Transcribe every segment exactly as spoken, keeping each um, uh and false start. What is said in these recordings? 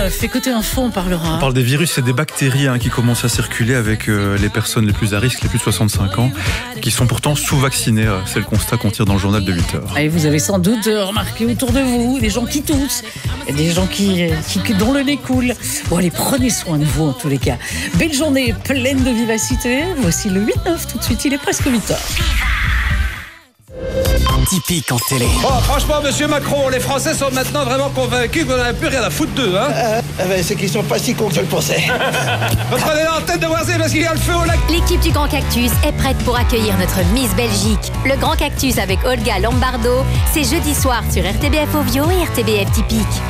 neuf. Écoutez, info, on parlera. On parle des virus et des bactéries hein, qui commencent à circuler avec euh, les personnes les plus à risque, les plus de soixante-cinq ans, qui sont pourtant sous-vaccinées. C'est le constat qu'on tire dans le journal de huit heures. Et vous avez sans doute remarqué autour de vous des gens qui toussent, des gens qui, qui, dont le nez coule. Bon, allez, prenez soin de vous en tous les cas. Belle journée pleine de vivacité. Voici le huit neuf tout de suite, il est presque huit heures. Typique en télé. Bon, franchement, monsieur Macron, les Français sont maintenant vraiment convaincus qu'on n'avait plus rien à foutre d'eux, hein. Euh, eh ben, c'est qu'ils sont pas si cons que je le pensais. Reprenez l'antenne de Voisine parce qu'il y a le feu au lac. L'équipe du Grand Cactus est prête pour accueillir notre Miss Belgique. Le Grand Cactus avec Olga Lombardo, c'est jeudi soir sur R T B F Ovio et R T B F Typique.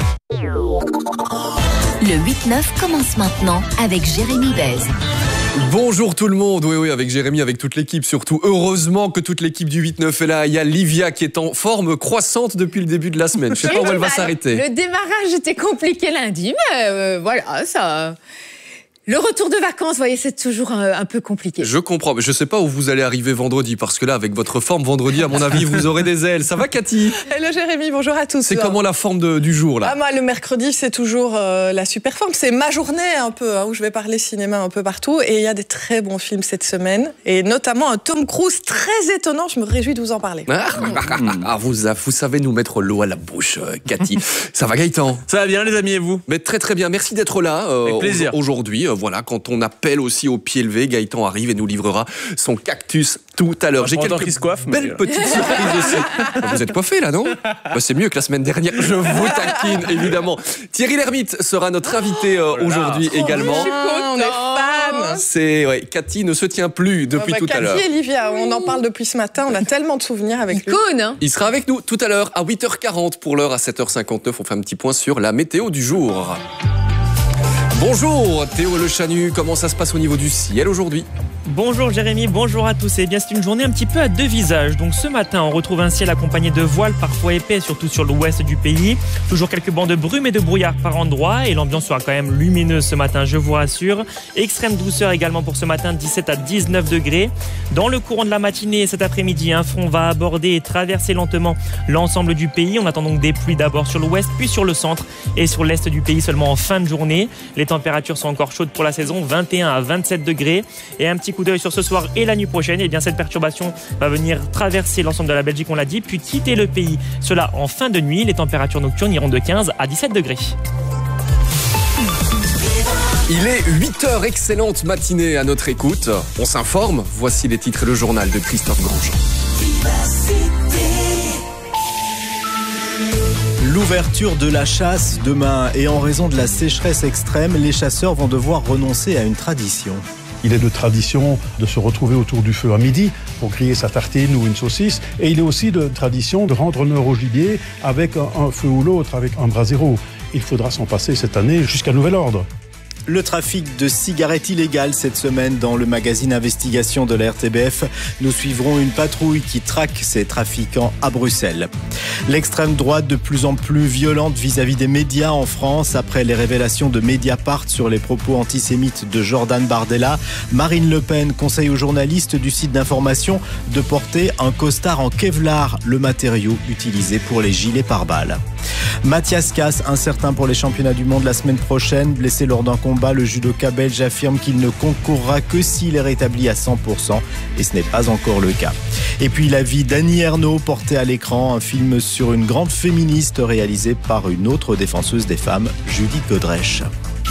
Le huit neuf commence maintenant avec Jérémy Bez. Bonjour tout le monde, oui oui avec Jérémy, avec toute l'équipe surtout. Heureusement que toute l'équipe du huit neuf est là. Il y a Livia qui est en forme croissante depuis le début de la semaine. Je sais pas où elle va s'arrêter. Le démarrage était compliqué lundi, mais euh, voilà, ça... Le retour de vacances, vous voyez, c'est toujours un, un peu compliqué. Je comprends, mais je sais pas où vous allez arriver vendredi, parce que là, avec votre forme, vendredi, à mon avis, vous aurez des ailes. Ça va, Cathy? Hello Jérémy, bonjour à tous. C'est comment la forme de, du jour, là? Ah, moi, le mercredi, c'est toujours euh, la super forme. C'est ma journée, un peu, hein, où je vais parler cinéma un peu partout. Et il y a des très bons films cette semaine. Et notamment un Tom Cruise très étonnant. Je me réjouis de vous en parler. Ah, ah, vous, vous savez nous mettre l'eau à la bouche, euh, Cathy. Ça va, Gaëtan? Ça va bien, les amis, et vous? Mais très, très bien. Merci d'être là. Euh, Avec plaisir. Aujourd'hui, euh, voilà, quand on a appelle aussi au pied levé. Gaëtan arrive et nous livrera son cactus tout à l'heure. J'ai quelques qui se coiffe, belles mais... petites surprises aussi. Vous êtes coiffé là, non? bah, C'est mieux que la semaine dernière. Je vous taquine, évidemment. Thierry Lhermitte sera notre invité euh, oh aujourd'hui oh, également. Je suis contente, on est fan. C'est ouais, Cathy ne se tient plus depuis bah, tout Cathy à l'heure. Cathy et Livia, on en parle depuis ce matin. On a tellement de souvenirs avec lui. Icône, hein. Il sera avec nous tout à l'heure à huit heures quarante pour l'heure. À sept heures cinquante-neuf, on fait un petit point sur la météo du jour. Bonjour Théo Le Chanu, comment ça se passe au niveau du ciel aujourd'hui? Bonjour Jérémy, bonjour à tous. Et eh bien c'est une journée un petit peu à deux visages. Donc ce matin on retrouve un ciel accompagné de voiles parfois épais, surtout sur l'ouest du pays. Toujours quelques bancs de brume et de brouillard par endroits. Et l'ambiance sera quand même lumineuse ce matin, je vous rassure. Extrême douceur également pour ce matin, dix-sept à dix-neuf degrés. Dans le courant de la matinée et cet après-midi, un front va aborder et traverser lentement l'ensemble du pays. On attend donc des pluies d'abord sur l'ouest, puis sur le centre et sur l'est du pays seulement en fin de journée. Les températures sont encore chaudes pour la saison, vingt et un à vingt-sept degrés. Et un petit coup d'œil sur ce soir et la nuit prochaine, et bien cette perturbation va venir traverser l'ensemble de la Belgique, on l'a dit, puis quitter le pays. Cela en fin de nuit, les températures nocturnes iront de quinze à dix-sept degrés. Il est huit heures, excellente matinée à notre écoute. On s'informe, voici les titres et le journal de Christophe Grandjean. L'ouverture de la chasse demain, et en raison de la sécheresse extrême, les chasseurs vont devoir renoncer à une tradition. Il est de tradition de se retrouver autour du feu à midi pour griller sa tartine ou une saucisse. Et il est aussi de tradition de rendre honneur au gibier avec un, un feu ou l'autre, avec un brasero. Il faudra s'en passer cette année jusqu'à nouvel ordre. Le trafic de cigarettes illégales cette semaine dans le magazine Investigation de la R T B F. Nous suivrons une patrouille qui traque ces trafiquants à Bruxelles. L'extrême droite de plus en plus violente vis-à-vis des médias en France. Après les révélations de Mediapart sur les propos antisémites de Jordan Bardella, Marine Le Pen conseille aux journalistes du site d'information de porter un costard en Kevlar, le matériau utilisé pour les gilets pare-balles. Mathias Casse, incertain pour les championnats du monde la semaine prochaine. Blessé lors d'un combat, le judoka belge affirme qu'il ne concourra que s'il est rétabli à cent pour cent. Et ce n'est pas encore le cas. Et puis la vie d'Annie Ernaux portée à l'écran, un film sur une grande féministe réalisé par une autre défenseuse des femmes, Judith Godrèche.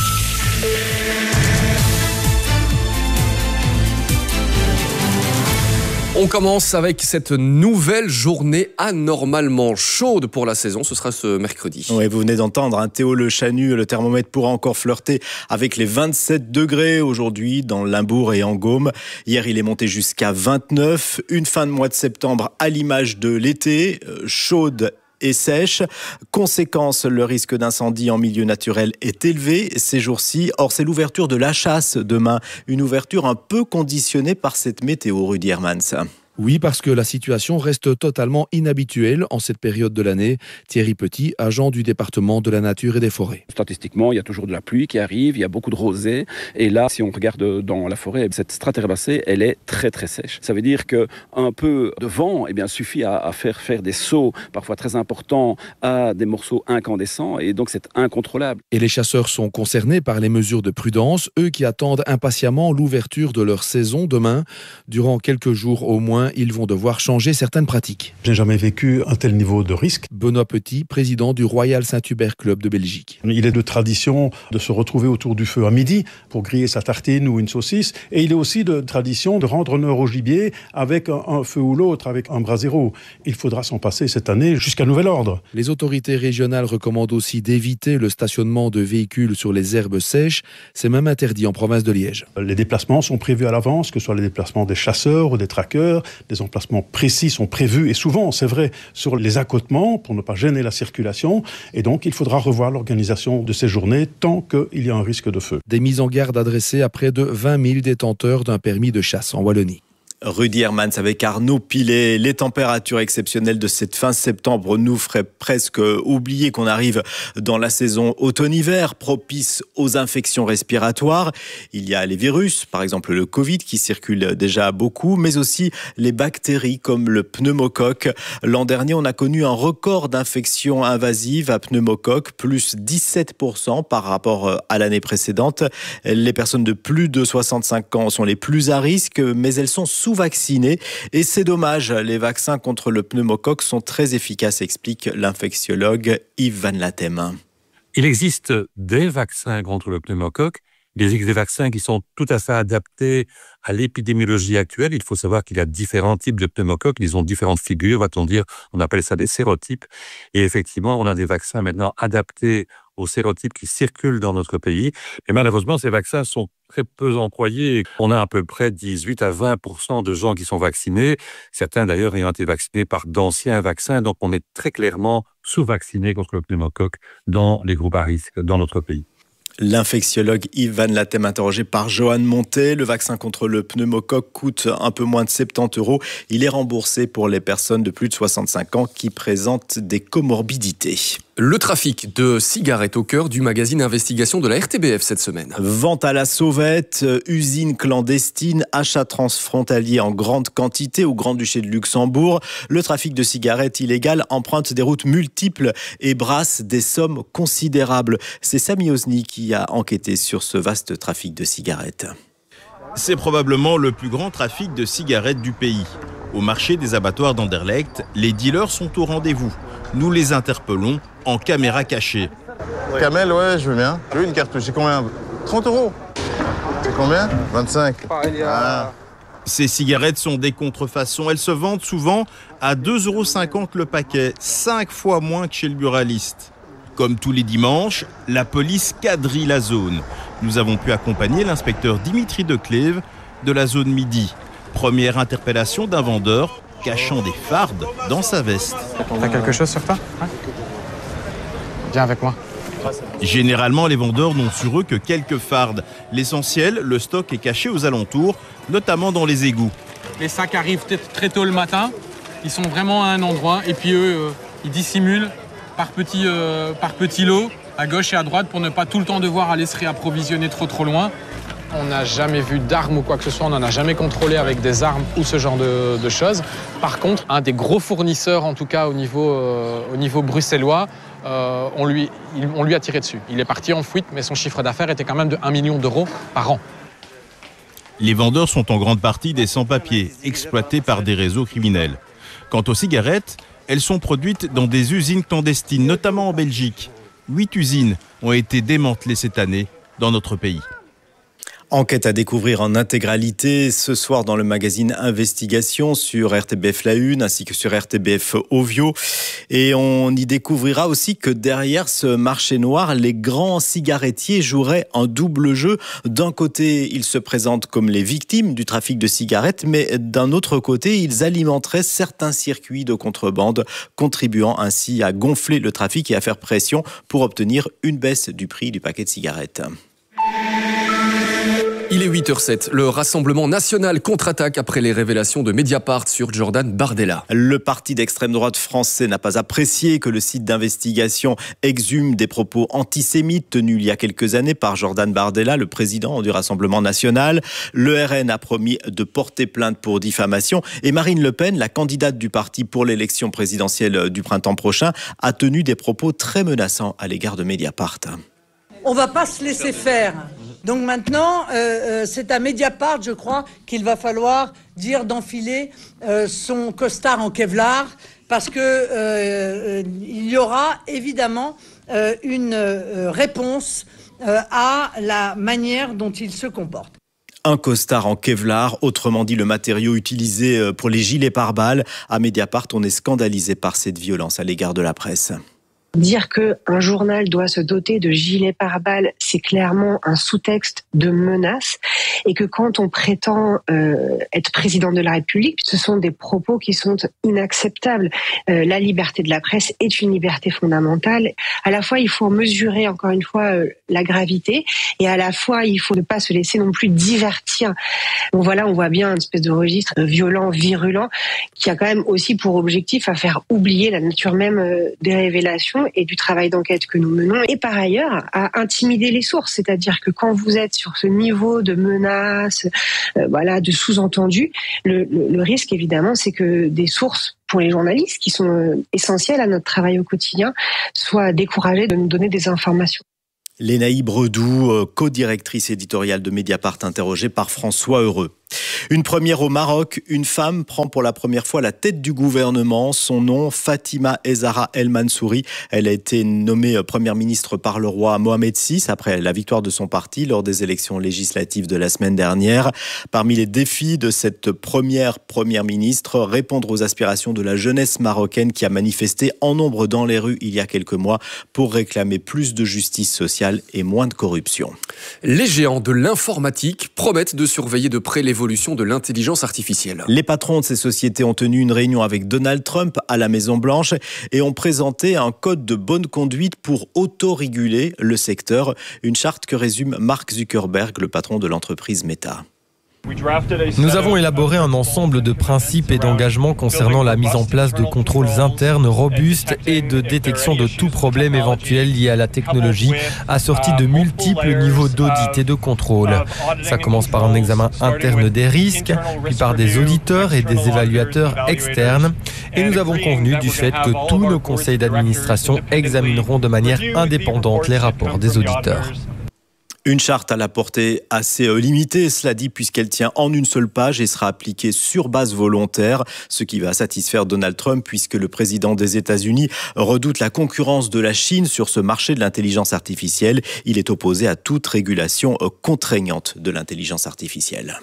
On commence avec cette nouvelle journée anormalement chaude pour la saison. Ce sera ce mercredi. Oui, vous venez d'entendre hein, Théo Le Chanu. Le thermomètre pourra encore flirter avec les vingt-sept degrés aujourd'hui dans Limbourg et en Gaume. Hier, il est monté jusqu'à vingt-neuf. Une fin de mois de septembre à l'image de l'été, euh, chaude et sèche. Conséquence, le risque d'incendie en milieu naturel est élevé ces jours-ci. Or, c'est l'ouverture de la chasse demain. Une ouverture un peu conditionnée par cette météo, Rudy Hermans. Oui, parce que la situation reste totalement inhabituelle en cette période de l'année. Thierry Petit, agent du département de la nature et des forêts. Statistiquement, il y a toujours de la pluie qui arrive, il y a beaucoup de rosée. Et là, si on regarde dans la forêt, cette strate herbacée, elle est très très sèche. Ça veut dire qu'un peu de vent eh bien, suffit à, à faire faire des sauts, parfois très importants, à des morceaux incandescents. Et donc c'est incontrôlable. Et les chasseurs sont concernés par les mesures de prudence, eux qui attendent impatiemment l'ouverture de leur saison demain. Durant quelques jours au moins, ils vont devoir changer certaines pratiques. Je n'ai jamais vécu un tel niveau de risque. Benoît Petit, président du Royal Saint-Hubert Club de Belgique. Il est de tradition de se retrouver autour du feu à midi pour griller sa tartine ou une saucisse. Et il est aussi de tradition de rendre honneur au gibier avec un, un feu ou l'autre, avec un brasero. Il faudra s'en passer cette année jusqu'à nouvel ordre. Les autorités régionales recommandent aussi d'éviter le stationnement de véhicules sur les herbes sèches. C'est même interdit en province de Liège. Les déplacements sont prévus à l'avance, que ce soit les déplacements des chasseurs ou des traqueurs. Des emplacements précis sont prévus et souvent, c'est vrai, sur les accotements pour ne pas gêner la circulation. Et donc, il faudra revoir l'organisation de ces journées tant qu'il y a un risque de feu. Des mises en garde adressées à près de vingt mille détenteurs d'un permis de chasse en Wallonie. Rudy Hermans avec Arnaud Pilet. Les températures exceptionnelles de cette fin septembre nous feraient presque oublier qu'on arrive dans la saison automne-hiver, propice aux infections respiratoires. Il y a les virus, par exemple le Covid, qui circule déjà beaucoup, mais aussi les bactéries comme le pneumocoque. L'an dernier, on a connu un record d'infections invasives à pneumocoque, plus dix-sept pour cent par rapport à l'année précédente. Les personnes de plus de soixante-cinq ans sont les plus à risque, mais elles sont sous vaccinés et c'est dommage, les vaccins contre le pneumocoque sont très efficaces, explique l'infectiologue Yves Van Latem. Il existe des vaccins contre le pneumocoque, il existe des vaccins qui sont tout à fait adaptés à l'épidémiologie actuelle. Il faut savoir qu'il y a différents types de pneumocoques, ils ont différentes figures, va-t-on dire, on appelle ça des sérotypes. Et effectivement, on a des vaccins maintenant adaptés aux sérotypes qui circulent dans notre pays. Et malheureusement, ces vaccins sont très peu employés. On a à peu près dix-huit à vingt pour cent de gens qui sont vaccinés, certains d'ailleurs ayant été vaccinés par d'anciens vaccins. Donc on est très clairement sous-vaccinés contre le pneumocoque dans les groupes à risque dans notre pays. L'infectiologue Yves Van Latem interrogé par Johan Montet. Le vaccin contre le pneumocoque coûte un peu moins de soixante-dix euros. Il est remboursé pour les personnes de plus de soixante-cinq ans qui présentent des comorbidités. Le trafic de cigarettes au cœur du magazine Investigation de la R T B F cette semaine. Vente à la sauvette, usine clandestine, achats transfrontaliers en grande quantité au Grand-Duché de Luxembourg. Le trafic de cigarettes illégales emprunte des routes multiples et brasse des sommes considérables. C'est Sami Osni qui a enquêté sur ce vaste trafic de cigarettes. C'est probablement le plus grand trafic de cigarettes du pays. Au marché des abattoirs d'Anderlecht, les dealers sont au rendez-vous. Nous les interpellons en caméra cachée. Camel, ouais, je veux bien. Je veux une cartouche, c'est combien? trente euros. C'est combien? vingt-cinq. Ah. Ces cigarettes sont des contrefaçons. Elles se vendent souvent à deux euros cinquante le paquet, cinq fois moins que chez le buraliste. Comme tous les dimanches, la police quadrille la zone. Nous avons pu accompagner l'inspecteur Dimitri Declève de la zone Midi. Première interpellation d'un vendeur cachant des fardes dans sa veste. T'as quelque chose sur toi? Ouais. Viens avec moi. Généralement, les vendeurs n'ont sur eux que quelques fardes. L'essentiel, le stock est caché aux alentours, notamment dans les égouts. Les sacs arrivent très tôt le matin, ils sont vraiment à un endroit et puis eux, euh, ils dissimulent par petits euh, par petits lots à gauche et à droite pour ne pas tout le temps devoir aller se réapprovisionner trop trop loin. On n'a jamais vu d'armes ou quoi que ce soit, on n'en a jamais contrôlé avec des armes ou ce genre de, de choses. Par contre, un des gros fournisseurs, en tout cas au niveau, euh, au niveau bruxellois, euh, on, lui, il, on lui a tiré dessus. Il est parti en fuite, mais son chiffre d'affaires était quand même de un million d'euros par an. Les vendeurs sont en grande partie des sans-papiers, exploités par des réseaux criminels. Quant aux cigarettes, elles sont produites dans des usines clandestines, notamment en Belgique. Huit usines ont été démantelées cette année dans notre pays. Enquête à découvrir en intégralité ce soir dans le magazine Investigation sur R T B F La Une ainsi que sur R T B F Ovio. Et on y découvrira aussi que derrière ce marché noir, les grands cigarettiers joueraient un double jeu. D'un côté, ils se présentent comme les victimes du trafic de cigarettes, mais d'un autre côté, ils alimenteraient certains circuits de contrebande, contribuant ainsi à gonfler le trafic et à faire pression pour obtenir une baisse du prix du paquet de cigarettes. Il est huit heures zéro sept. Le Rassemblement national contre-attaque après les révélations de Mediapart sur Jordan Bardella. Le parti d'extrême droite français n'a pas apprécié que le site d'investigation exhume des propos antisémites tenus il y a quelques années par Jordan Bardella, le président du Rassemblement national. Le R N a promis de porter plainte pour diffamation. Et Marine Le Pen, la candidate du parti pour l'élection présidentielle du printemps prochain, a tenu des propos très menaçants à l'égard de Mediapart. On ne va pas se laisser faire. Donc maintenant, euh, euh, c'est à Mediapart, je crois, qu'il va falloir dire d'enfiler euh, son costard en Kevlar, parce que euh, euh, il y aura évidemment euh, une euh, réponse euh, à la manière dont il se comporte. Un costard en Kevlar, autrement dit le matériau utilisé pour les gilets pare-balles. À Mediapart, on est scandalisé par cette violence à l'égard de la presse. Dire qu'un journal doit se doter de gilets pare-balles, c'est clairement un sous-texte de menace, et que quand on prétend euh, être président de la République, ce sont des propos qui sont inacceptables. Euh, la liberté de la presse est une liberté fondamentale. À la fois, il faut mesurer, encore une fois, euh, la gravité, et à la fois, il faut ne pas se laisser non plus divertir. Bon, voilà, on voit bien une espèce de registre violent, virulent, qui a quand même aussi pour objectif à faire oublier la nature même euh, des révélations et du travail d'enquête que nous menons, et par ailleurs à intimider les sources, c'est-à-dire que quand vous êtes sur ce niveau de menaces, euh, voilà, de sous-entendus, le, le, le risque évidemment c'est que des sources pour les journalistes qui sont euh, essentielles à notre travail au quotidien soient découragées de nous donner des informations. Lénaï Bredou, co-directrice éditoriale de Mediapart, interrogée par François Heureux. Une première au Maroc, une femme prend pour la première fois la tête du gouvernement. Son nom, Fatima Ezzahra El Mansouri. Elle a été nommée première ministre par le roi Mohamed six après la victoire de son parti lors des élections législatives de la semaine dernière. Parmi les défis de cette première première ministre, répondre aux aspirations de la jeunesse marocaine qui a manifesté en nombre dans les rues il y a quelques mois pour réclamer plus de justice sociale et moins de corruption. Les géants de l'informatique promettent de surveiller de près l'évolution de l'intelligence artificielle. Les patrons de ces sociétés ont tenu une réunion avec Donald Trump à la Maison-Blanche et ont présenté un code de bonne conduite pour autoréguler le secteur. Une charte que résume Mark Zuckerberg, le patron de l'entreprise Meta. Nous avons élaboré un ensemble de principes et d'engagements concernant la mise en place de contrôles internes robustes et de détection de tout problème éventuel lié à la technologie, assortis de multiples niveaux d'audit et de contrôle. Ça commence par un examen interne des risques, puis par des auditeurs et des évaluateurs externes. Et nous avons convenu du fait que tous nos conseils d'administration examineront de manière indépendante les rapports des auditeurs. Une charte à la portée assez limitée, cela dit, puisqu'elle tient en une seule page et sera appliquée sur base volontaire, ce qui va satisfaire Donald Trump puisque le président des États-Unis redoute la concurrence de la Chine sur ce marché de l'intelligence artificielle. Il est opposé à toute régulation contraignante de l'intelligence artificielle.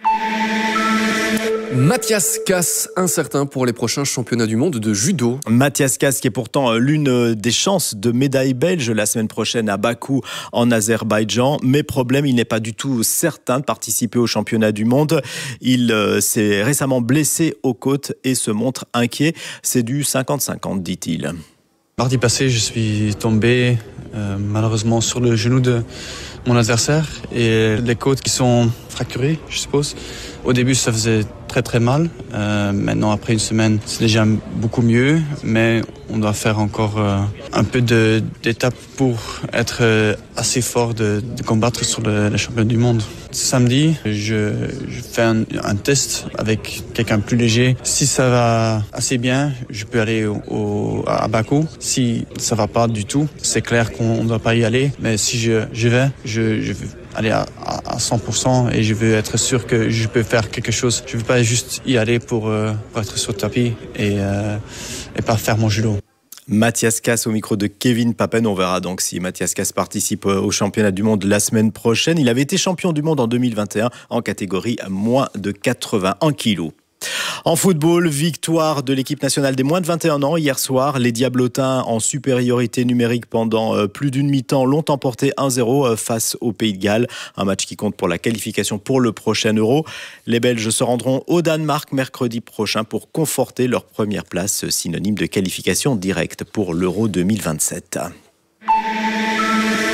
Mathias Kass, incertain pour les prochains championnats du monde de judo. Mathias Kass qui est pourtant l'une des chances de médaille belge la semaine prochaine à Bakou en Azerbaïdjan. Mais problème, il n'est pas du tout certain de participer au championnat du monde. Il euh, s'est récemment blessé aux côtes et se montre inquiet. C'est du cinquante cinquante, dit-il. Mardi passé, je suis tombé euh, malheureusement sur le genou de mon adversaire et les côtes qui sont fracturées, je suppose. Au début, ça faisait très très mal. Euh, maintenant, après une semaine, c'est déjà beaucoup mieux, mais on doit faire encore euh, un peu de, d'étapes pour être euh, assez fort de, de combattre sur le, le championnat du monde. Samedi, je, je fais un, un test avec quelqu'un plus léger. Si ça va assez bien, je peux aller au, au, à Bakou. Si ça va pas du tout, c'est clair qu'on ne doit pas y aller. Mais si je, je vais, je, je veux aller à, à cent pour cent et je veux être sûr que je peux faire quelque chose. Je veux pas juste y aller pour, euh, pour être sur le tapis et, euh, et pas faire mon judo. Mathias Kass au micro de Kevin Papen. On verra donc si Mathias Kass participe au championnat du monde la semaine prochaine. Il avait été champion du monde en deux mille vingt et un en catégorie moins de quatre-vingt-un kilos. En football, victoire de l'équipe nationale des moins de vingt et un ans hier soir. Les Diablotins, en supériorité numérique pendant plus d'une mi-temps, l'ont emporté un zéro face au Pays de Galles. Un match qui compte pour la qualification pour le prochain Euro. Les Belges se rendront au Danemark mercredi prochain pour conforter leur première place, synonyme de qualification directe pour l'Euro deux mille vingt-sept.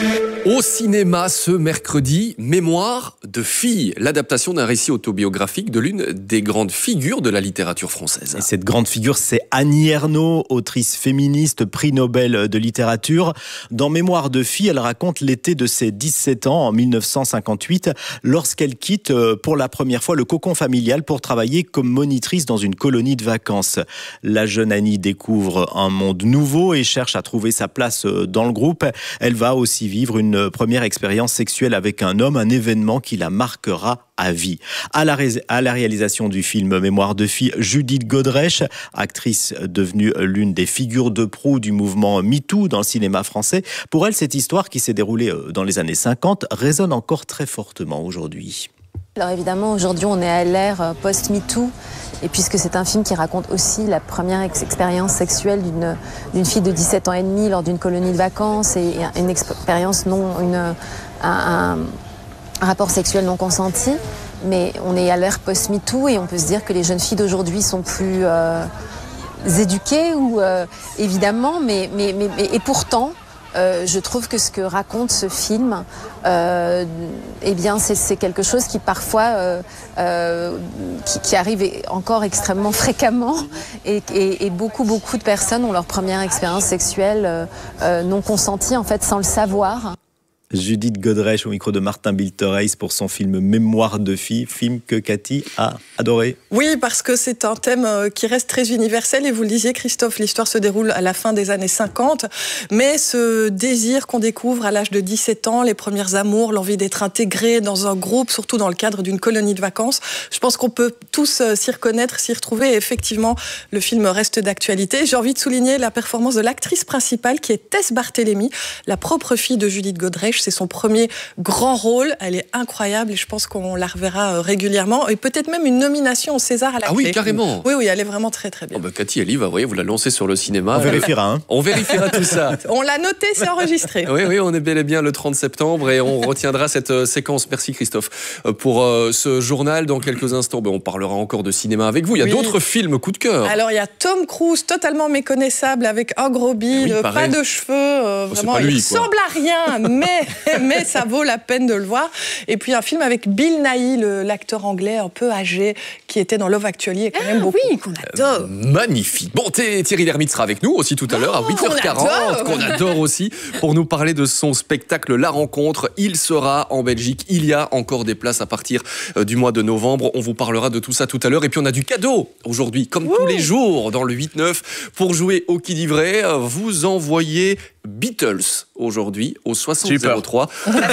Au cinéma ce mercredi, Mémoire de fille, l'adaptation d'un récit autobiographique de l'une des grandes figures de la littérature française. Et cette grande figure, c'est Annie Ernaux, autrice féministe, prix Nobel de littérature. Dans Mémoire de fille, elle raconte l'été de ses dix-sept ans en mille neuf cent cinquante-huit, lorsqu'elle quitte pour la première fois le cocon familial pour travailler comme monitrice dans une colonie de vacances. La jeune Annie découvre un monde nouveau et cherche à trouver sa place dans le groupe. Elle va aussi vivre une première expérience sexuelle avec un homme, un événement qui la marquera à vie. À la, ré- à la réalisation du film Mémoire de fille, Judith Godrèche, actrice devenue l'une des figures de proue du mouvement MeToo dans le cinéma français. Pour elle, cette histoire qui s'est déroulée dans les années cinquante résonne encore très fortement aujourd'hui. Alors évidemment, aujourd'hui, on est à l'ère post-MeToo, et puisque c'est un film qui raconte aussi la première ex- expérience sexuelle d'une, d'une fille de dix-sept ans et demi lors d'une colonie de vacances, et, et une expérience non, une, un, un, un rapport sexuel non consenti, mais on est à l'ère post-MeToo et on peut se dire que les jeunes filles d'aujourd'hui sont plus euh, éduquées, ou euh, évidemment, mais, mais, mais, mais et pourtant. Euh, je trouve que ce que raconte ce film, euh, eh bien, c'est, c'est quelque chose qui parfois euh, euh, qui, qui arrive encore extrêmement fréquemment, et, et, et beaucoup beaucoup de personnes ont leur première expérience sexuelle euh, non consentie, en fait, sans le savoir. Judith Godrèche au micro de Martin Biltereis pour son film Mémoire de fille, film que Cathy a adoré. Oui, parce que c'est un thème qui reste très universel, et vous le disiez, Christophe, l'histoire se déroule à la fin des années cinquante, mais ce désir qu'on découvre à l'âge de dix-sept ans, les premiers amours, l'envie d'être intégré dans un groupe, surtout dans le cadre d'une colonie de vacances, je pense qu'on peut tous s'y reconnaître, s'y retrouver, et effectivement, le film reste d'actualité. J'ai envie de souligner la performance de l'actrice principale, qui est Tess Barthélémy, la propre fille de Judith Godrèche. C'est son premier grand rôle. Elle est incroyable et je pense qu'on la reverra régulièrement. Et peut-être même une nomination au César à la clé. Ah oui, carrément. Oui, oui, elle est vraiment très, très bien. Oh bah, Cathy, elle y va, vous voyez, vous la lancez sur le cinéma. On vérifiera. Hein. On vérifiera tout ça. On l'a noté, c'est enregistré. Oui, oui, on est bel et bien le trente septembre et on retiendra cette euh, séquence. Merci Christophe euh, pour euh, ce journal. Dans quelques instants, ben, on parlera encore de cinéma avec vous. Il y a oui. d'autres films coup de cœur. Alors, il y a Tom Cruise, totalement méconnaissable, avec un gros bide, oui, pas de cheveux. Euh, oh, vraiment, lui, il ressemble à rien, mais... mais ça vaut la peine de le voir. Et puis un film avec Bill Nighy, le, l'acteur anglais un peu âgé, qui était dans Love Actually, et quand même beaucoup. Oui, qu'on adore. Euh, magnifique. Bon, Thierry Lhermitte sera avec nous aussi tout à l'heure, à huit heures quarante, adore. qu'on adore aussi, pour nous parler de son spectacle La Rencontre. Il sera en Belgique. Il y a encore des places à partir du mois de novembre. On vous parlera de tout ça tout à l'heure. Et puis on a du cadeau aujourd'hui, comme Ouh. tous les jours dans le huit neuf. Pour jouer au Qui dit vrai, vous envoyez Beatles aujourd'hui au soixante zéro trois.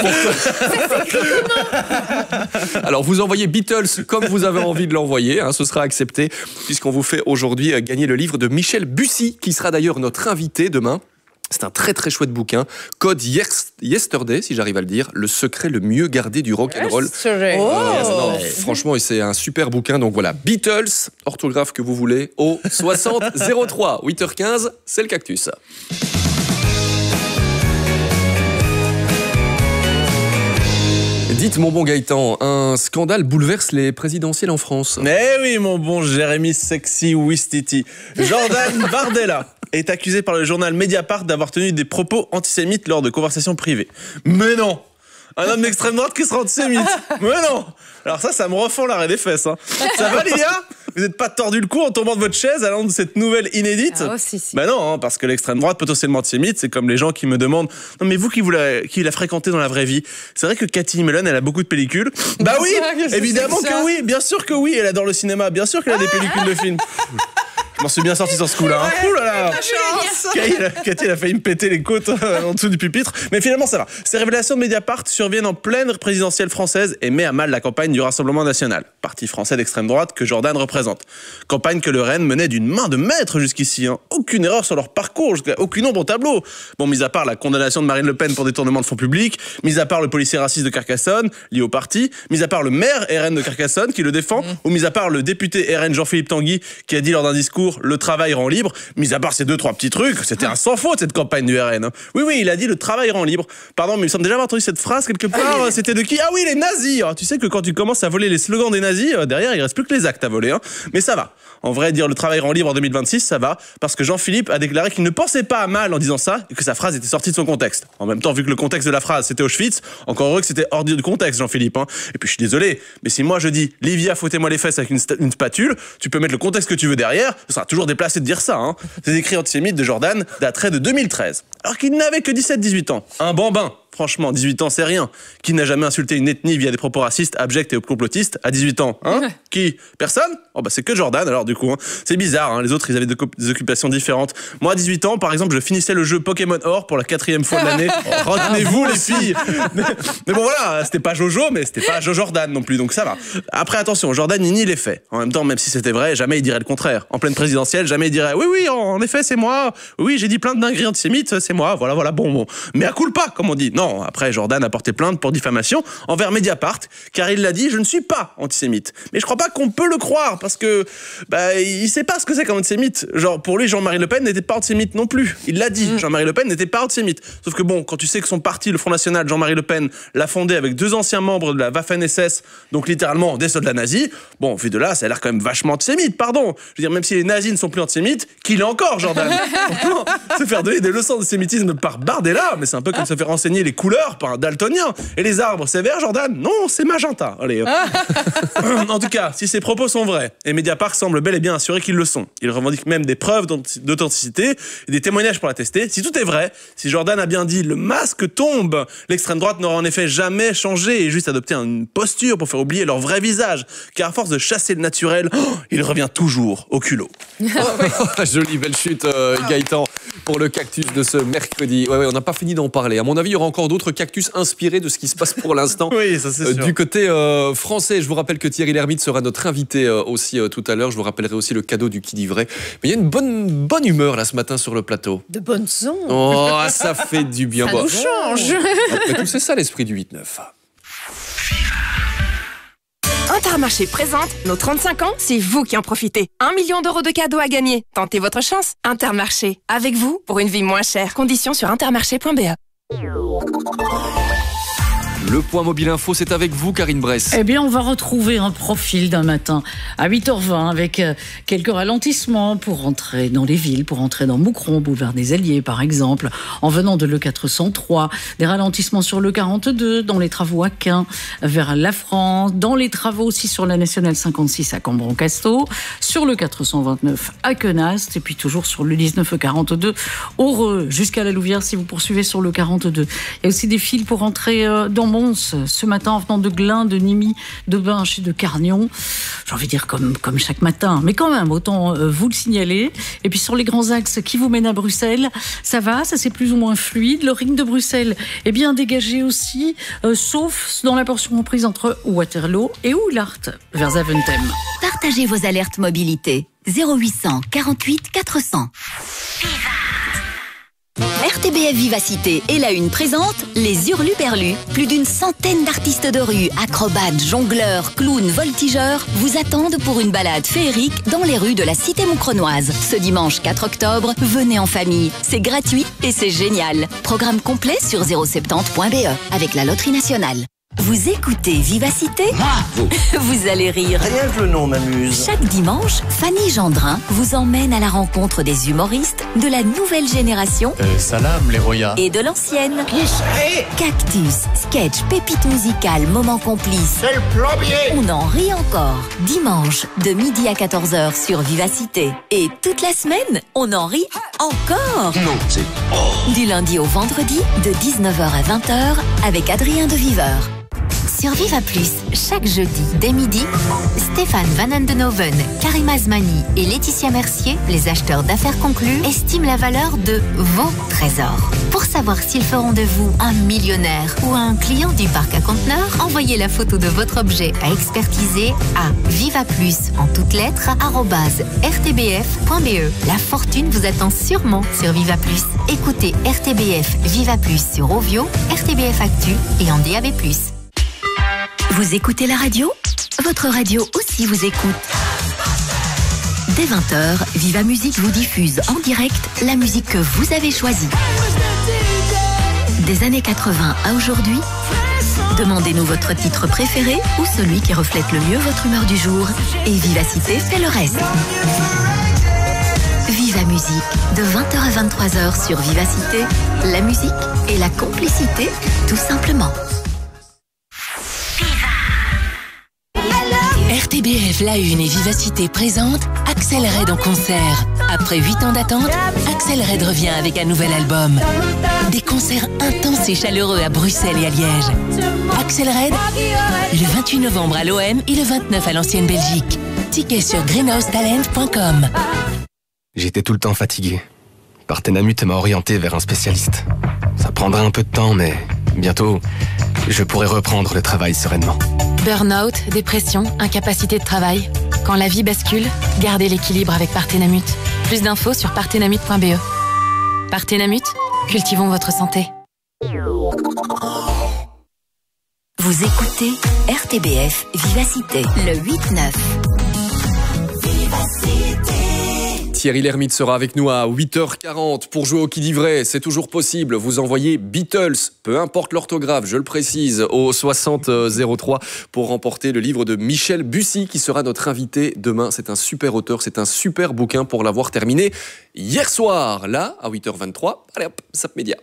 Alors vous envoyez Beatles comme vous avez envie de l'envoyer, hein, ce sera accepté, puisqu'on vous fait aujourd'hui gagner le livre de Michel Bussy, qui sera d'ailleurs notre invité demain. C'est un très très chouette bouquin, Code Yesterday, si j'arrive à le dire, le secret le mieux gardé du rock and roll. Oh. Euh, non, franchement, c'est un super bouquin. Donc voilà, Beatles, orthographe que vous voulez, au soixante zéro trois, huit heures quinze, c'est le Cactus. Dites, mon bon Gaëtan, un scandale bouleverse les présidentielles en France. Eh oui, mon bon Jérémy Sexy Wistiti. Jordan Bardella est accusé par le journal Mediapart d'avoir tenu des propos antisémites lors de conversations privées. Mais non! Un homme d'extrême droite qui sera antisémite. Mais non! Alors ça, ça me refend l'arrêt des fesses. Hein. Ça va, Lydia? Vous n'êtes pas tordu le cou en tombant de votre chaise à l'annonce de cette nouvelle inédite? Ah, oh, si, si. Bah non, hein, parce que l'extrême droite potentiellement antisémite, c'est comme les gens qui me demandent « Non mais vous qui, vous la, qui la fréquentez dans la vraie vie, c'est vrai que Cathy Mellon, elle a beaucoup de pellicules ?» Bah oui, évidemment que oui, bien sûr que oui, elle adore le cinéma, bien sûr qu'elle a des pellicules de films. Je m'en suis bien sorti sur ce coup-là. Hein. Ouh là là. Cathy, Cathy, elle a failli me péter les côtes en dessous du pupitre. Mais finalement, ça va. Ces révélations de Mediapart surviennent en pleine présidentielle française et met à mal la campagne du Rassemblement national, parti français d'extrême droite que Jordan représente. Campagne que le RN menait d'une main de maître jusqu'ici. Hein. Aucune erreur sur leur parcours, aucune ombre au tableau. Bon, mis à part la condamnation de Marine Le Pen pour détournement de fonds publics, mis à part le policier raciste de Carcassonne, lié au parti, mis à part le maire R N de Carcassonne qui le défend, mmh. ou mis à part le député R N Jean-Philippe Tanguy qui a dit lors d'un discours toujours le travail rend libre. Mis à part ces deux, trois petits trucs, c'était un sans faute cette campagne du R N. Hein. Oui, oui, il a dit le travail rend libre. Pardon, mais il me semble déjà avoir entendu cette phrase quelque part. C'était de qui? Ah oui, les nazis. Alors, tu sais que quand tu commences à voler les slogans des nazis, euh, derrière, il reste plus que les actes à voler. Hein. Mais ça va. En vrai, dire le travail rend libre en deux mille vingt-six, ça va. Parce que Jean-Philippe a déclaré qu'il ne pensait pas à mal en disant ça et que sa phrase était sortie de son contexte. En même temps, vu que le contexte de la phrase c'était Auschwitz, encore heureux que c'était hors du contexte, Jean-Philippe. Hein. Et puis je suis désolé, mais si moi je dis Livia, fouettez-moi les fesses avec une, sta- une spatule, tu peux mettre le contexte que tu veux derrière, ce sera toujours déplacé de dire ça. Hein. Ces écrits antisémites de Jordan dateraient de deux mille treize, alors qu'il n'avait que dix-sept dix-huit ans. Un bambin. Franchement, dix-huit ans, c'est rien. Qui n'a jamais insulté une ethnie via des propos racistes, abjects et complotistes à dix-huit ans, hein? Ouais. Qui? Personne? Oh bah c'est que Jordan alors du coup. Hein. C'est bizarre, hein. Les autres ils avaient des occupations différentes. Moi à dix-huit ans, par exemple, je finissais le jeu Pokémon Or pour la quatrième fois de l'année. Oh, retenez-vous les filles. mais, mais bon voilà, c'était pas Jojo, mais c'était pas Joe Jordan non plus, donc ça va. Après attention, Jordan il nie les faits. En même temps, même si c'était vrai, jamais il dirait le contraire. En pleine présidentielle, jamais il dirait oui oui, en effet c'est moi. Oui j'ai dit plein de dingueries antisémites, c'est moi. Voilà voilà bon bon. Mais à culpa comme on dit. Non. Non, après Jordan a porté plainte pour diffamation envers Mediapart, car il l'a dit, je ne suis pas antisémite. Mais je crois pas qu'on peut le croire, parce que bah, il sait pas ce que c'est qu'un antisémite. Genre, pour lui, Jean-Marie Le Pen n'était pas antisémite non plus. Il l'a dit, mmh. Jean-Marie Le Pen n'était pas antisémite. Sauf que bon, quand tu sais que son parti, le Front National, Jean-Marie Le Pen, l'a fondé avec deux anciens membres de la Waffen-S S, donc littéralement des soldats nazis, bon, vu de là, ça a l'air quand même vachement antisémite, pardon. Je veux dire, même si les nazis ne sont plus antisémites, qu'il est encore, Jordan. Franchement, se faire donner des leçons d'antisémitisme par Bardella, mais c'est un peu comme se faire enseigner les couleurs par un daltonien. Et les arbres, c'est vert, Jordan? Non, c'est magenta. Allez. En tout cas, si ces propos sont vrais, et Mediapart semble bel et bien assuré qu'ils le sont, il revendique même des preuves d'authenticité et des témoignages pour l'attester. Si tout est vrai, si Jordan a bien dit le masque tombe, l'extrême droite n'aura en effet jamais changé et juste adopté une posture pour faire oublier leur vrai visage. Car à force de chasser le naturel, oh, il revient toujours au culot. Jolie belle chute, euh, Gaëtan, pour le cactus de ce mercredi. Ouais, ouais, on n'a pas fini d'en parler. À mon avis, il y aura encore d'autres cactus inspirés de ce qui se passe pour l'instant. Oui, ça c'est sûr. Euh, du côté euh, français, je vous rappelle que Thierry Lhermitte sera notre invité euh, aussi euh, tout à l'heure. Je vous rappellerai aussi le cadeau du qui dit vrai. Mais il y a une bonne, bonne humeur là ce matin sur le plateau. De bonnes ondes. Oh, ça fait du bien. Ça nous change. Après tout, c'est ça l'esprit du huit neuf. Intermarché présente nos trente-cinq ans, c'est vous qui en profitez. Un million d'euros de cadeaux à gagner. Tentez votre chance. Intermarché, avec vous pour une vie moins chère. Conditions sur intermarché point b e. Le point mobile info, c'est avec vous, Karine Bress. Eh bien, on va retrouver un profil d'un matin à huit heures vingt avec euh, quelques ralentissements pour rentrer dans les villes, pour rentrer dans Moucron, boulevard des Alliés, par exemple, en venant de l'E quatre cent trois. Des ralentissements sur l'E quarante-deux, dans les travaux à Quin, vers la France, dans les travaux aussi sur la nationale cinquante-six à Cambron-Casteau, sur le quatre cent vingt-neuf à Quenast, et puis toujours sur le dix-neuf quarante-deux, Heureux, jusqu'à la Louvière, si vous poursuivez sur le quarante-deux. Il y a aussi des files pour rentrer euh, dans Mons ce matin en venant de Glun, de Nimy, de Binche et de Carnion. J'ai envie de dire comme, comme chaque matin, mais quand même, autant euh, vous le signaler. Et puis sur les grands axes qui vous mènent à Bruxelles, ça va, ça c'est plus ou moins fluide. Le ring de Bruxelles est bien dégagé aussi, euh, sauf dans la portion comprise entre Waterloo et Oulart, vers Zaventem. Partagez vos alertes mobilité. zéro huit cent quarante-huit quatre cents. R T B F Vivacité et la Une présente les Hurluberlus. Plus d'une centaine d'artistes de rue, acrobates, jongleurs, clowns, voltigeurs vous attendent pour une balade féerique dans les rues de la cité moucronoise. Ce dimanche quatre octobre, venez en famille. C'est gratuit et c'est génial. Programme complet sur zéro soixante-dix point b e avec la Loterie Nationale. Vous écoutez Vivacité? Bravo. Vous allez rire. Rien que le nom m'amuse. Chaque dimanche, Fanny Gendrin vous emmène à la rencontre des humoristes de la nouvelle génération euh, Salam, les Roya. et de l'ancienne. Qui c'est? Cactus, sketch, pépite musicale, moment complice. C'est le plombier. On en rit encore. Dimanche, de midi à quatorze heures sur Vivacité. Et toute la semaine, on en rit encore. Non, c'est... Oh. Du lundi au vendredi, de dix-neuf heures à vingt heures, avec Adrien de Viveur. Sur Viva Plus, chaque jeudi, dès midi, Stéphane Van Andenoven, Karim Azmani et Laetitia Mercier, les acheteurs d'affaires conclus, estiment la valeur de vos trésors. Pour savoir s'ils feront de vous un millionnaire ou un client du parc à conteneurs, envoyez la photo de votre objet à expertiser à vivaplus, en toutes lettres, arobase r t b f point b e. La fortune vous attend sûrement sur Viva Plus. Écoutez R T B F Viva Plus sur Ovio, R T B F Actu et en D A B plus. Vous écoutez la radio? Votre radio aussi vous écoute. Dès vingt heures, Viva Musique vous diffuse en direct la musique que vous avez choisie. Des années quatre-vingts à aujourd'hui, demandez-nous votre titre préféré ou celui qui reflète le mieux votre humeur du jour. Et Vivacité fait le reste. Viva Musique, de vingt heures à vingt-trois heures sur Vivacité. La musique et la complicité, tout simplement. R T B F La Une et Vivacité présentent Axel Red en concert. Après huit ans d'attente, Axel Red revient avec un nouvel album. Des concerts intenses et chaleureux à Bruxelles et à Liège. Axel Red, le vingt-huit novembre à l'O M et le vingt-neuf à l'Ancienne Belgique. Tickets sur greenhouse talent point com. J'étais tout le temps fatigué. Partenamut m'a orienté vers un spécialiste. Ça prendra un peu de temps, mais bientôt, je pourrai reprendre le travail sereinement. Burnout, dépression, incapacité de travail. Quand la vie bascule, gardez l'équilibre avec Partenamut. Plus d'infos sur partenamut point b e. Partenamut, cultivons votre santé. Vous écoutez R T B F Vivacité, le huit neuf. Thierry Lhermitte sera avec nous à huit heures quarante pour jouer au Qui dit vrai. C'est toujours possible. Vous envoyez Beatles, peu importe l'orthographe, je le précise, au soixante zéro trois pour remporter le livre de Michel Bussy qui sera notre invité demain. C'est un super auteur, c'est un super bouquin pour l'avoir terminé hier soir. Là, à huit heures vingt-trois, allez hop, Zap Média.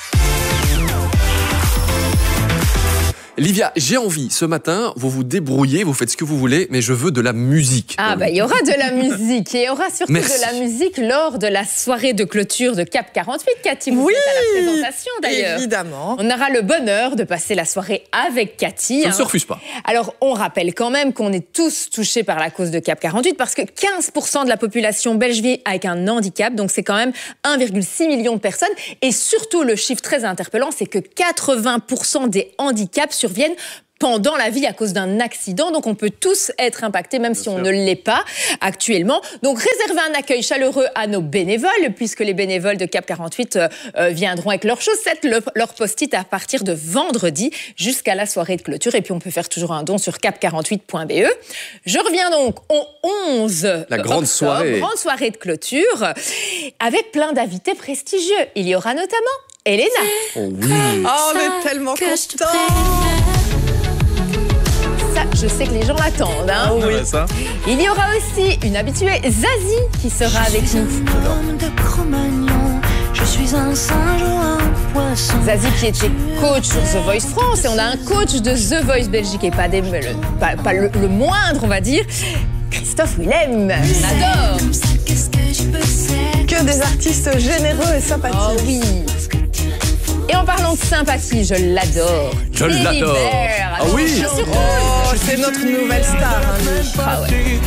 Livia, j'ai envie, ce matin, vous vous débrouillez, vous faites ce que vous voulez, mais je veux de la musique. Ah bah il y aura de la musique, et il y aura surtout Merci. de la musique lors de la soirée de clôture de Cap quarante-huit. Cathy, vous Oui, êtes à la présentation d'ailleurs. Évidemment. On aura le bonheur de passer la soirée avec Cathy. Ça ne hein. se refuse pas. Alors, on rappelle quand même qu'on est tous touchés par la cause de Cap quarante-huit parce que quinze pour cent de la population belge vit avec un handicap, donc c'est quand même un virgule six million de personnes. Et surtout, le chiffre très interpellant, c'est que quatre-vingts pour cent des handicaps surviennent pendant la vie à cause d'un accident. Donc on peut tous être impactés, même Bien si sûr. on ne l'est pas actuellement. Donc réservez un accueil chaleureux à nos bénévoles, puisque les bénévoles de Cap quarante-huit euh, euh, viendront avec leurs chaussettes, le, leur post-it à partir de vendredi jusqu'à la soirée de clôture. Et puis on peut faire toujours un don sur cap quarante-huit point b e. Je reviens donc au onze La grande octobre, soirée. grande soirée de clôture, avec plein d'invités prestigieux. Il y aura notamment Elena. Oh oui. Oh, on est tellement contents. Ça, je sais que les gens l'attendent. Hein. Oh, oui. Ça. Il y aura aussi une habituée, Zazie, qui sera avec nous. Je suis un singe ou un poisson. Zazie qui était coach sur The Voice France, et on a un coach de The Voice Belgique, et pas, des, le, pas, pas le, le moindre, on va dire, Christophe Willem. On adore. Que des artistes généreux et sympathiques. Oh oui. Et en parlant de sympathie, je l'adore. Je l'adore. Ah oui. Oh, c'est notre nouvelle star. Hein, ah, ouais.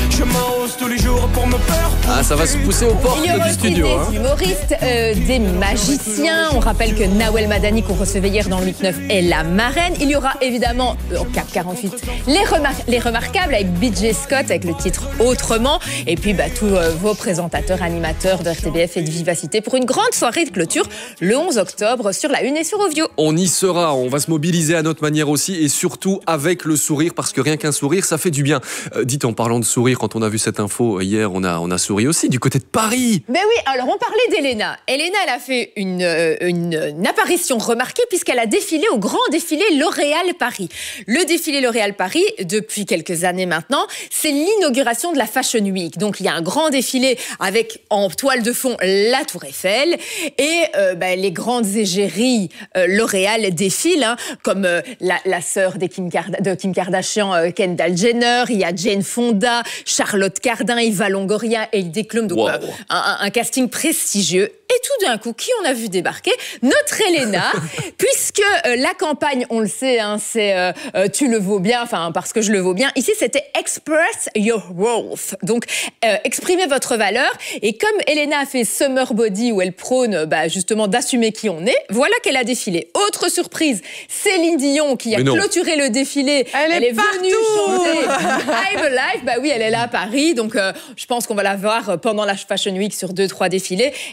Ah, ça va se pousser aux portes Il y aura du aussi studio. des Hein. humoristes, euh, des magiciens. On rappelle que Nawel Madani, qu'on recevait hier dans le huit neuf, est la marraine. Il y aura évidemment, au Cap quarante-huit, les, remar les remarquables avec B J Scott, avec le titre Autrement. Et puis bah, tous euh, vos présentateurs, animateurs de R T B F et de Vivacité pour une grande soirée de clôture le onze octobre sur la Une et sur Ovio. On y sera, on va se mobiliser à notre manière aussi et surtout avec le sourire parce que rien qu'un sourire, ça fait du bien. Euh, dites, en parlant de sourire, quand on a vu cette info hier, on a, on a souri aussi du côté de Paris. Ben oui, alors on parlait d'Elena. Elena, elle a fait une, euh, une, une apparition remarquée puisqu'elle a défilé au grand défilé L'Oréal Paris. Le défilé L'Oréal Paris, depuis quelques années maintenant, c'est l'inauguration de la Fashion Week. Donc il y a un grand défilé avec en toile de fond la Tour Eiffel et euh, ben, les grandes égéries euh, L'Oréal défilent, hein, comme euh, la, la sœur de Kim, Karda de Kim Kardashian, euh, Kendall Jenner, il y a Jane Fonda, Charlotte Cardin, Eva Longoria et Heidi Klum, donc wow. euh, un, un casting prestigieux. Et tout d'un coup, qui on a vu débarquer? Notre Elena, puisque euh, la campagne, on le sait, hein, c'est euh, euh, tu le vaux bien, enfin parce que je le vaux bien. Ici, c'était Express Your Worth, donc euh, exprimez votre valeur. Et comme Elena a fait Summer Body, où elle prône bah, justement d'assumer qui on est, voilà qu'elle a défilé. Autre surprise, Céline Dion qui a clôturé le défilé. Elle, elle est, est partout. venue chanter I'm Alive. Bah oui, elle est là à Paris, donc euh, je pense qu'on va la voir pendant la Fashion Week sur deux, trois défilés. Et donc elle a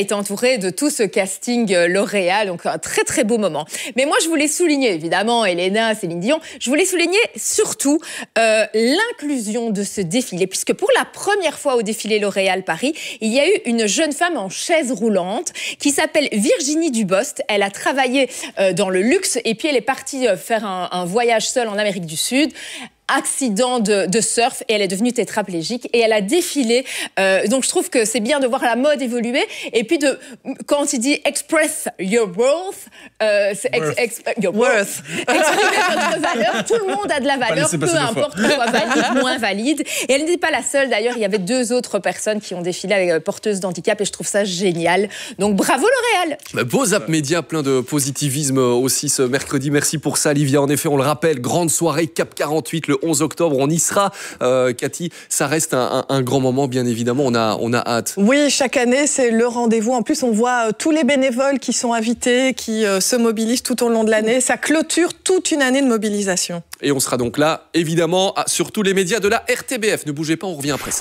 été entourée de tout ce casting L'Oréal, donc un très très beau moment. Mais moi je voulais souligner, évidemment, Elena, Céline Dion, je voulais souligner surtout euh, l'inclusion de ce défilé, puisque pour la première fois au défilé L'Oréal Paris, il y a eu une jeune femme en chaise roulante qui s'appelle Virginie Dubost. Elle a travaillé euh, dans le luxe et puis elle est partie euh, faire un, un voyage seule en Amérique du Sud. Accident de, de surf et elle est devenue tétraplégique et elle a défilé. Euh, donc je trouve que c'est bien de voir la mode évoluer et puis de quand il dit express your worth, euh, c'est ex, ex, your worth, exprimer votre valeur. Tout le monde a de la valeur, peu importe qu'on soit valide, moins valide. Et elle n'était pas la seule d'ailleurs. Il y avait deux autres personnes qui ont défilé avec euh, porteuses d'handicap et je trouve ça génial. Donc bravo L'Oréal. Beau Zap Média, plein de positivisme aussi ce mercredi. Merci pour ça, Livia. En effet, on le rappelle, grande soirée CAP quarante-huit le onze octobre, on y sera. Euh, Cathy, ça reste un, un, un grand moment, bien évidemment, on a, on a hâte. Oui, chaque année, c'est le rendez-vous. En plus, on voit euh, tous les bénévoles qui sont invités, qui euh, se mobilisent tout au long de l'année. Ça clôture toute une année de mobilisation. Et on sera donc là, évidemment, sur tous les médias de la R T B F. Ne bougez pas, on revient après ça.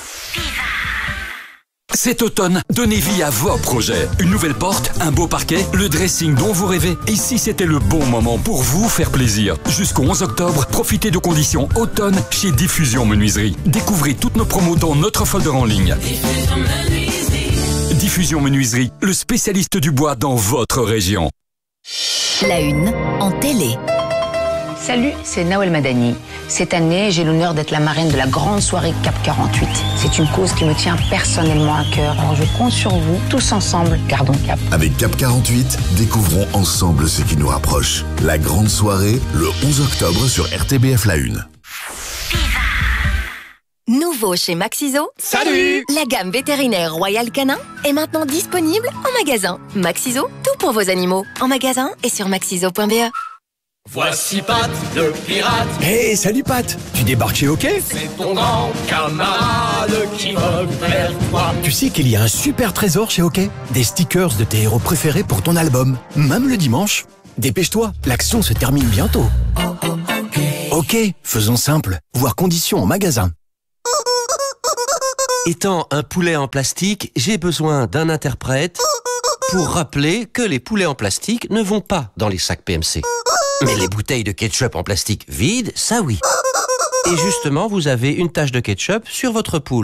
Cet automne, donnez vie à vos projets. Une nouvelle porte, un beau parquet, le dressing dont vous rêvez. Et si c'était le bon moment pour vous faire plaisir? Jusqu'au onze octobre, profitez de conditions automne chez Diffusion Menuiserie. Découvrez toutes nos promos dans notre folder en ligne. Diffusion Menuiserie. Diffusion Menuiserie, le spécialiste du bois dans votre région. La une en télé. Salut, c'est Nawel Madani. Cette année, j'ai l'honneur d'être la marraine de la grande soirée CAP quarante-huit. C'est une cause qui me tient personnellement à cœur. Alors je compte sur vous, tous ensemble, gardons cap. Avec CAP quarante-huit, découvrons ensemble ce qui nous rapproche. La grande soirée, le onze octobre sur R T B F La Une. Nouveau chez Maxiso. Salut! La gamme vétérinaire Royal Canin est maintenant disponible en magasin. Maxiso, tout pour vos animaux. En magasin et sur maxiso point b e. Voici Pat, le pirate. Hey, salut Pat. Tu débarques chez OK? C'est ton grand camarade qui va vers toi. Tu sais qu'il y a un super trésor chez OK? Des stickers de tes héros préférés pour ton album, même le dimanche. Dépêche-toi, l'action se termine bientôt. Oh, oh, OK. OK, faisons simple. Voir conditions en magasin. Étant un poulet en plastique, j'ai besoin d'un interprète pour rappeler que les poulets en plastique ne vont pas dans les sacs P M C. Mais les bouteilles de ketchup en plastique vides, ça oui. Et justement, vous avez une tache de ketchup sur votre poule.